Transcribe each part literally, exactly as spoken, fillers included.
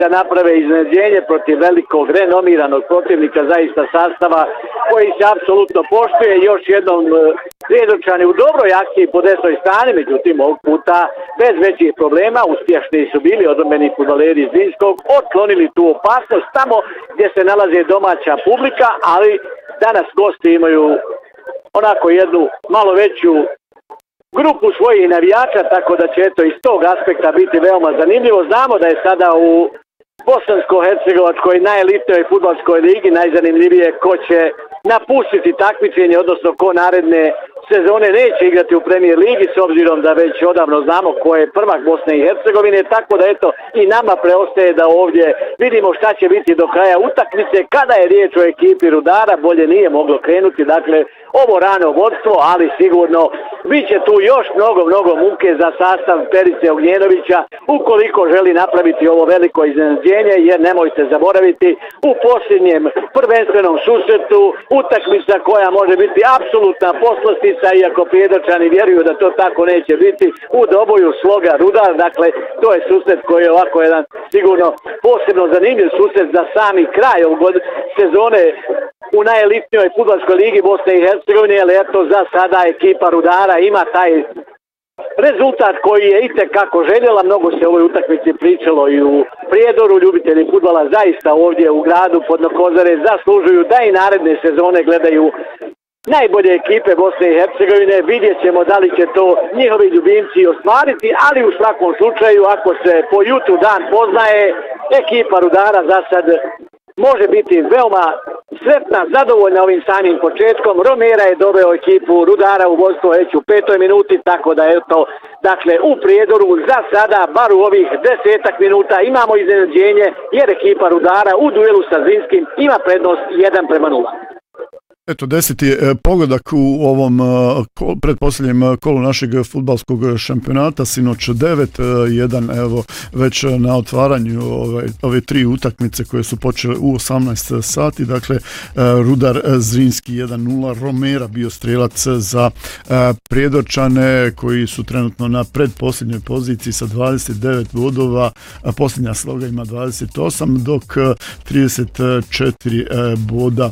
da naprave iznenađenje protiv velikog renomiranog protivnika, zaista sastava koji se apsolutno poštuje. Još jednom Prijedorčani u dobroj akciji po desnoj strani, međutim ovog puta bez većih problema, uspješni su bili odbrambeni fudbaleri iz Zrinskog, otklonili tu opasnost tamo gdje se nalaze domaća publika, ali danas gosti imaju onako jednu malo veću grupu svojih navijača, tako da će eto iz tog aspekta biti veoma zanimljivo. Znamo da je sada u Bosansko-Hercegovačkoj najelitnijoj fudbalskoj ligi najzanimljivije ko će napustiti takmičenje, odnosno ko naredne sezone neće igrati u Premier ligi, s obzirom da već odavno znamo ko je prvak Bosne i Hercegovine, tako da eto i nama preostaje da ovdje vidimo šta će biti do kraja utakmice. Kada je riječ o ekipi Rudara, bolje nije moglo krenuti, dakle ovo rano vodstvo, ali sigurno bit će tu još mnogo, mnogo muke za sastav Perice Ognjenovića ukoliko želi napraviti ovo veliko iznenađenje, jer nemojte zaboraviti u posljednjem prvenstvenom susretu utakmica koja može biti apsolutna poslastica, iako Prijedorčani vjeruju da to tako neće biti, u doboju Sloga Rudar, dakle to je susret koji je ovako jedan sigurno posebno zanimljiv susret za sami kraj ovog sezone u najelitnijoj fudbalskoj ligi Bosne i Hercegovine, ali eto za sada ekipa Rudara ima taj rezultat koji je itekako željela. Mnogo se o ovoj utakmici pričalo i u Prijedoru. Ljubitelji fudbala zaista ovdje u gradu Podnokozare zaslužuju da i naredne sezone gledaju najbolje ekipe Bosne i Hercegovine. Vidjet ćemo da li će to njihovi ljubimci ostvariti, ali u svakom slučaju ako se po jutu dan poznaje, ekipa Rudara za sad može biti veoma sretna, zadovoljna ovim samim početkom. Romera je doveo ekipu Rudara u vodstvo već u petoj minuti, tako da je to, dakle, u Prijedoru za sada, bar u ovih desetak minuta, imamo iznenađenje, jer ekipa Rudara u duelu sa Zrinskim ima prednost jedan prema nula. Eto, deseti pogodak u ovom kol, pretposljednjem kolu našeg fudbalskog šampionata, sinoć devet jedan, evo već na otvaranju ove, ove tri utakmice koje su počele u osamnaest sati, dakle Rudar Zrinski jedan nula, Romera bio strelac za Prijedorčane koji su trenutno na predposljednjoj poziciji sa dvadeset devet bodova, a posljednja Sloga ima dvadeset osam, dok trideset četiri boda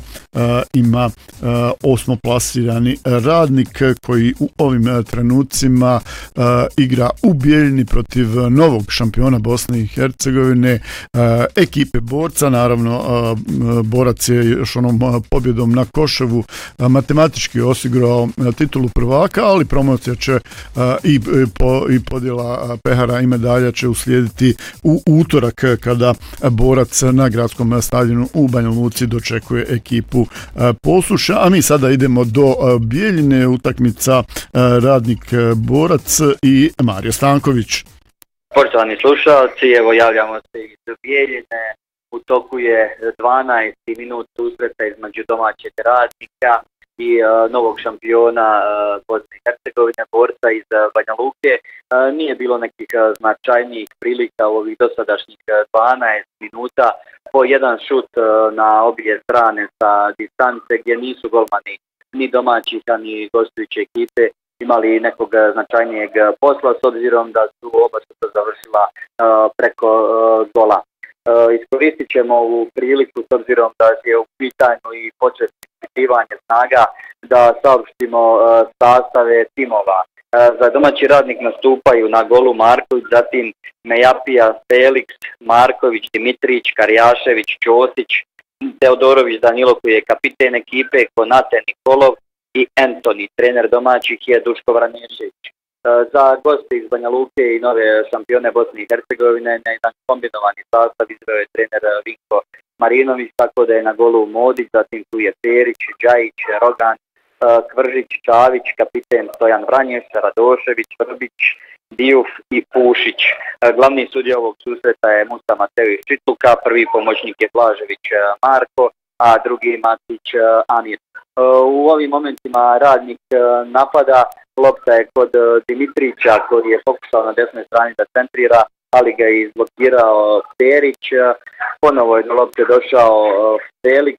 ima osmoplasirani Radnik koji u ovim trenucima uh, igra u Bijeljini protiv novog šampiona Bosne i Hercegovine, uh, ekipe Borca. Naravno uh, Borac je još onom pobjedom na Koševu uh, matematički osigurao uh, titulu prvaka, ali promocija će uh, i, po, i podjela pehara i medalja će uslijediti u utorak kada Borac na gradskom stadionu u Banja Luci dočekuje ekipu uh, Posuša. A mi sada idemo do Bijeljine, utakmica Radnik Borac i Mario Stanković. Poštovani slušalci, evo javljamo se iz Bijeljine. U toku je dvanaesti minut susreta između domaćeg Radnika i uh, novog šampiona uh, Bosne i Hercegovine, Borca iz uh, Banja Luke. Uh, nije bilo nekih uh, značajnijih prilika u ovih dosadašnjih uh, dvanaest minuta. Po jedan šut uh, na obje strane sa distance gdje nisu golmani ni domaćih, ni gostujuće ekipe imali nekog značajnijeg posla, s obzirom da su oba šuta završila uh, preko uh, gola. Uh, iskoristit ćemo ovu priliku s obzirom da je u pitanju i počet ispitivanje snaga da saopštimo uh, sastave timova. Uh, za domaći Radnik nastupaju na golu Marković, zatim Mejapija, Felix, Marković, Dimitrić, Karjašević, Ćosić, Teodorović Danilo koji je kapiten ekipe, Konate Nikolov i Antoni. Trener domaćih je Duško Vranešević. Za goste iz Banja Luke i nove šampione Bosne i Hercegovine na jedan kombinovani sastav izveo je trener Vinko Marinović, tako da je na golu Modić, zatim tu je Perić, Đajić, Rogan, Kvržić, Čavić, kapiten Stojan Vranješ, Radošević, Vrbić, Dijuf i Pušić. Glavni sudija ovog susreta je Musa Matević Čitluka, prvi pomoćnik je Blažević Marko, a drugi Matić Amir. U ovim momentima Radnik napada, lopta je kod Dimitrića koji je pokušao na desnoj strani da centrira, ali ga je izblokirao Perić. Ponovo je do lopte došao Felix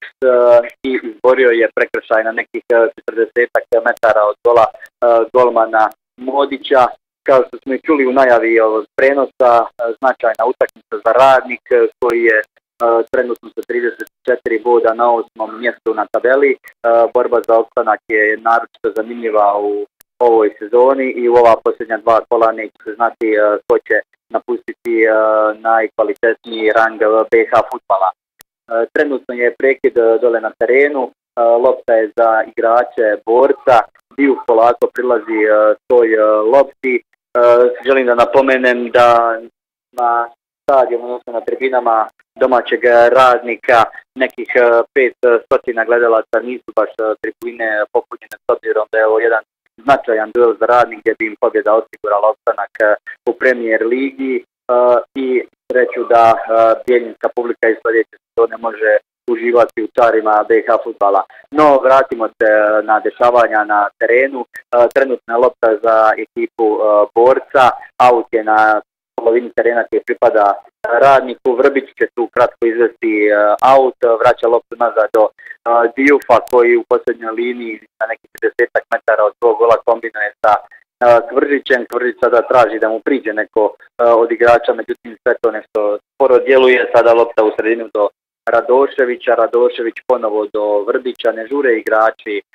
i izborio je prekršaj na nekih četrdeset metara od gola golmana Modića. kao što smo i čuli u najavi ovog prenosa, značajna utakmica za Radnik koji je uh, trenutno sa trideset četiri boda na osmom mjestu na tabeli. Uh, borba za opstanak je naročito zanimljiva u ovoj sezoni i u ova posljednja dva kola neće se znati uh, ko će napustiti uh, najkvalitetniji rang B H fudbala. Uh, trenutno je prekid dole na terenu, uh, lopta je za igrače Borca, Diouf polako prilazi uh, toj uh, lopti. Uh, želim da napomenem da na stadionu, odnosno na tribinama domaćeg Radnika nekih uh, pet stotina gledalaca nisu baš uh, tribine popunjene s obzirom da je ovo jedan značajan duel za Radnik gdje bi im pobjeda osigurala opstanak uh, u Premier ligi uh, i reću da uh, bijeljinska publika iz sljedeće sezone može uživati u čarima B H fudbala. No, vratimo se na dešavanja na terenu. Trenutna lopta za ekipu Borca, aut je na polovini terena koji pripada Radniku. Vrbić će tu kratko izvesti aut, vraća loptu nazad do Dioufa koji u posljednjoj liniji na nekih trideset metara od svog gola kombinuje sa Kvržićem. Kvržić sada traži da mu priđe neko od igrača, međutim sve to nešto sporo djeluje. Sada lopta u sredinu do Radoševića, Radošević ponovo do Vrbića, ne žure igrači e,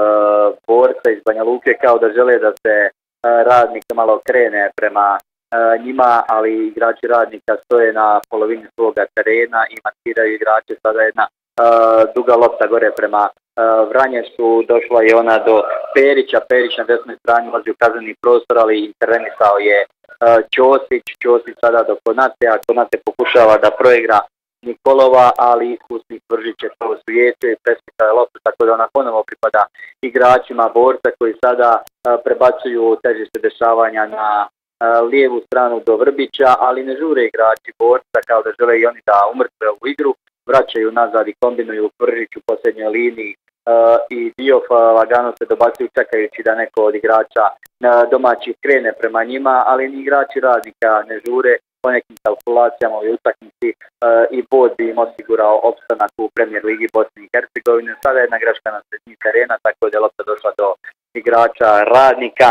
Borca iz Banja Luke kao da žele da se e, Radnik malo krene prema e, njima, ali igrači Radnika stoje na polovini svoga terena i markiraju igrače. Sada jedna e, duga lopta gore prema e, Vranješu, došla je ona do Perića, Perić na desnoj strani ulazi u kazneni prostor, ali intervenisao je e, Ćosić, Ćosić sada do Konate, a Konate pokušava da proigra Nikolova, ali iskusni Kvržić je to sujetio i preslikao je loptu, tako da ona ponovo pripada igračima Borca koji sada uh, prebacuju težište dešavanja na uh, lijevu stranu do Vrbića, ali ne žure igrači Borca kao da žele i oni da umrtve ovu igru, vraćaju nazad i kombinuju Kvržić u posljednjoj liniji uh, i Diouf uh, lagano se dobacuju čekajući da neko od igrača uh, domaćih krene prema njima, ali ni igrači Radnika ne žure. Po nekim kalkulacijama u utakmici e, i bod bi im osigurao opstanak u Premier ligi Bosne i Hercegovine. Sada je jedna greška na sredini terena, tako da je lopta došla do igrača Radnika.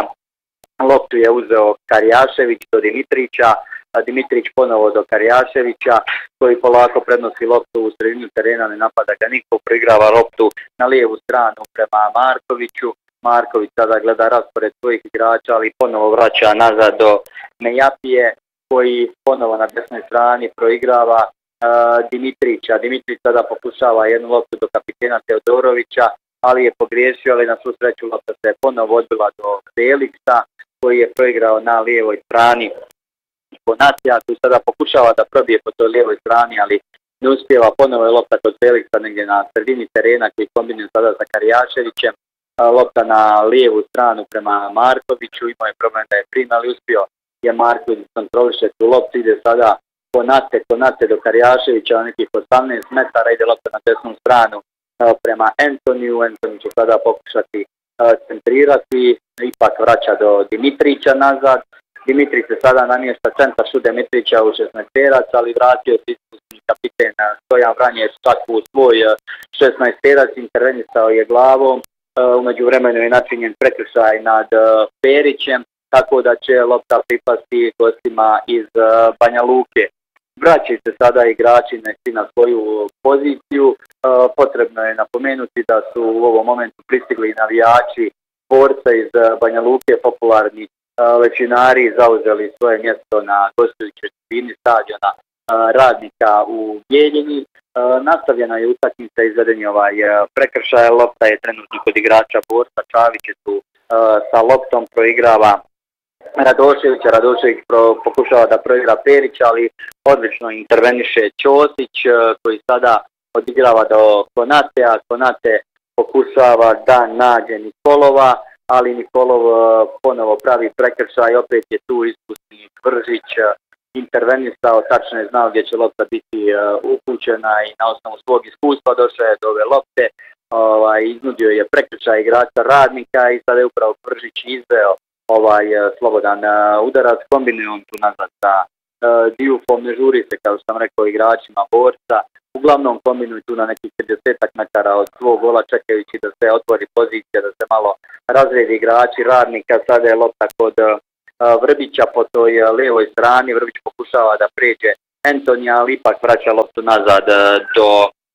Loptu je uzeo Karjašević do Dimitrića, a Dimitrić ponovo do Karjaševića koji polako prednosi loptu u sredinu terena, ne napada ga niko, proigrava loptu na lijevu stranu prema Markoviću. Marković sada gleda raspored svojih igrača, ali ponovo vraća nazad do Mejapije koji ponovo na desnoj strani proigrava uh, Dimitrića. Dimitrić sada pokušava jednu loptu do kapitena Teodorovića, ali je pogriješio, ali na svu sreću lopta se ponovo odbila do Feliksa koji je proigrao na lijevoj strani Konatija, koji sada pokušava da probije po toj lijevoj strani, ali ne uspijeva. Ponovo je lopta kod Feliksa negdje na sredini terena koji kombinuje sada sa Karjaševićem. Uh, lopta na lijevu stranu prema Markoviću, imao je problem da je prima, ali uspio je Marković kontroliše tu loptu, ide sada Konate, Konate do Karjaševića na nekih osamnaest metara, ide lopta na desnu stranu uh, prema Antoniju, Antoni će sada pokušati uh, centrirati, ipak vraća do Dimitrića nazad, Dimitrić se sada namješta centar šut Dimitrića u šesnaesterac, ali vratio se iskusni kapiten Stojan Vranješ čak u svoj uh, šesnaesterac, intervenisao je glavom, uh, umeđu vremenu je načinjen prekršaj nad uh, Perićem, tako da će lopta pripasti gostima iz uh, Banja Luke. Vraćaju se sada igrači na svoju poziciju. Uh, potrebno je napomenuti da su u ovom momentu pristigli navijači Borca iz uh, Banja Luke, popularni uh, lečinari, zauzeli svoje mjesto na gostujućoj tribini stadiona uh, Radnika u Bijeljini. Uh, nastavljena je utakmica, izveden je ovaj uh, prekršaj, lopta je trenutno kod igrača Borca, Čavić je tu uh, sa loptom, proigrava Radoševića, Radošević pro, pokušava da proigra Perića, ali odlično interveniše Ćosić koji sada odigrava do Konatea. Konate pokušava da nađe Nikolova, ali Nikolov ponovo pravi prekršaj, opet je tu iskusni Kvržić intervenisao, tačno je znao gdje će lopta biti upućena i na osnovu svog iskustva došao je do ove lopte, ovaj, iznudio je prekršaj igrača Radnika i sada je upravo Kvržić izveo ovaj uh, slobodan uh, udarac, kombinuje on tu nazad sa uh, Dioufom, ne žuri se, kao što sam rekao, igračima Borca, uglavnom kombinuju tu na nekih trideset metara od svog gola, čekajući da se otvori pozicija, da se malo razredi igrači Radnika. Sada je lopta kod uh, Vrbića po toj lijevoj strani. Vrbić pokušava da pređe Antonija, ali ipak vraća loptu nazad do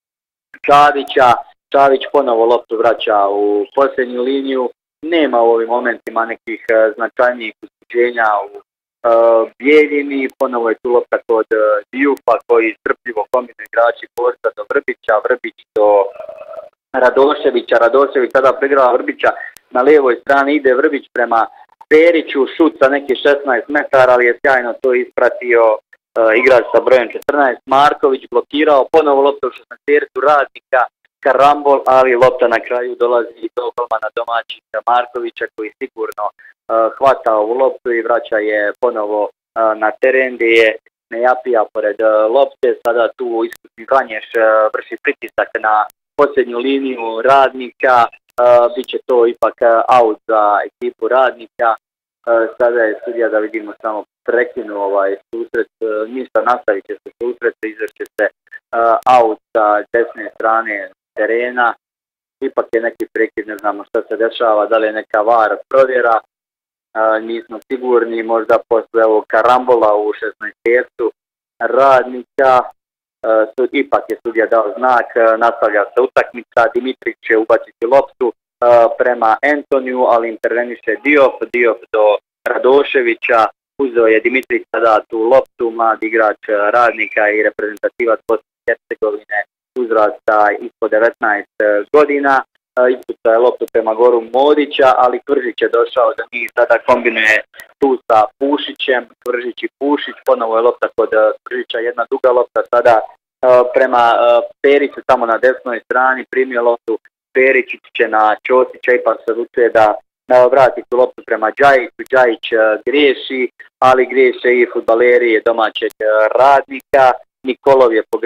Čavića. Čavić ponovo loptu vraća u posljednju liniju. Nema u ovim momentima nekih značajnijih usluđenja u uh, Bijeljini. Ponovo je tu lopta kod uh, Dijufa koji strpljivo kombinuje igrači Borca do Vrbića, Vrbić do Radoševića. Radošević sada pregrava Vrbića na lijevoj strani, ide Vrbić prema Periću, šut sa nekih šesnaest metara, ali je sjajno to ispratio uh, igrač sa brojem četrnaest. Marković blokirao, ponovo lopta u šesnaestericu Radnika, karambol, ali lopta na kraju dolazi do golmana domaćina Markovića koji sigurno uh, hvata ovu loptu i vraća je ponovo uh, na teren gdje je Nejapija pored uh, lopte. Sada tu iskusni Vanješ uh, vrši pritisak na posljednju liniju Radnika. Uh, Biće to ipak uh, out za ekipu Radnika. Uh, sada je sudija, da vidimo, samo prekinu ovaj susret, uh, ništa, nastavit će se susret, izvrće se uh, out sa desne strane terena. Ipak je neki prekid, ne znamo što se dešava, da li je neka var provjera, uh, nismo sigurni, možda posle ovog karambola u šesnaestercu Radnika. Uh, sud, ipak je sudija dao znak, uh, nastavlja se utakmica, Dimitrić će ubaciti loptu uh, prema Antoniju, ali interveniše Diof, Diof do Radoševića, uzeo je Dimitrić sada tu loptu, mladi igrač uh, Radnika i reprezentativac Bosne i Hercegovine uzrasta ispod devetnaest uh, godina. Uh, ispuca je loptu prema Goru Modića, ali Kvržić je došao da njih sada kombinuje tu sa Pušićem, Kvržić i Pušić, ponovo je lopta kod uh, Kvržića, jedna duga lopta sada uh, prema uh, Periću tamo na desnoj strani, primio loptu Perić će na Ćosića, ipak se odlučuje da uh, vrati tu loptu prema Džajiću, Džajić uh, griješi, ali griješe i fudbaleri domaćeg uh, Radnika. Nikolov je pogriješio